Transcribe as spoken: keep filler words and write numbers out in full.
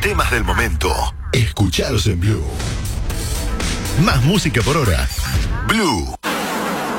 temas del momento. Escuchalos en Blue. Más música por hora. Blue.